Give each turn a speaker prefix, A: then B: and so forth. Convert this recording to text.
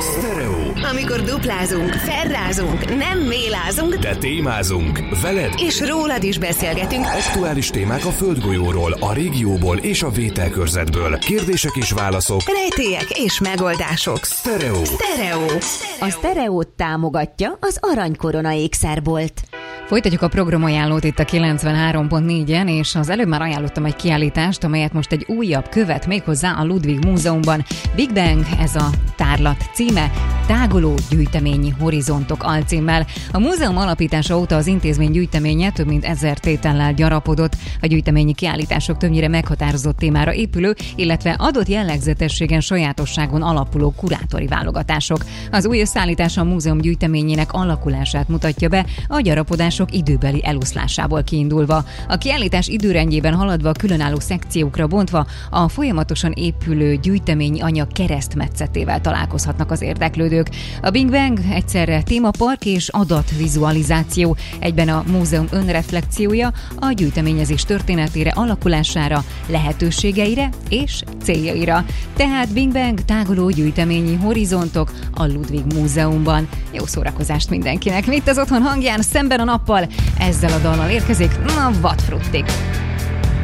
A: Sztereó.
B: Amikor duplázunk, ferrázunk, nem mélázunk,
A: De témázunk. Veled
B: és rólad is beszélgetünk.
A: aktuális témák a földgolyóról, a régióból és a vételkörzetből. Kérdések és válaszok.
B: Rejtélyek és megoldások.
A: Sztereó.
B: Sztereó.
C: A Sztereót támogatja az Aranykorona ékszerbolt.
D: Folytatjuk a programajánlót itt a 93.4-en, és az előbb már ajánlottam egy kiállítást, amelyet most egy újabb követ, méghozzá a Ludwig Múzeumban. Big Bang, ez a tárlat címe, Táguló gyűjteményi horizontok alcímmel. A múzeum alapítása óta az intézmény gyűjteménye több mint 1000 tétellel gyarapodott. A gyűjteményi kiállítások többnyire meghatározott témára épülő, illetve adott jellegzetességen, sajátosságon alapuló kurátori válogatások. Az új összeállítás a múzeum gyűjteményének alakulását mutatja be, a gyarapodások időbeli eloszlásából kiindulva. A kiállítás időrendjében haladva, különálló szekciókra bontva, a folyamatosan épülő gyűjteményi anyag keresztmetszetével találkozhatnak az érdeklődők. A Big Bang egyszerre témapark és adatvizualizáció, egyben a múzeum önreflekciója a gyűjteményezés történetére, alakulására, lehetőségeire és céljaira. Tehát Big Bang, táguló gyűjteményi horizontok a Ludwig Múzeumban. Jó szórakozást mindenkinek! Itt az Otthon hangján, szemben a nappal, ezzel a dallal érkezik a Vadfruttik.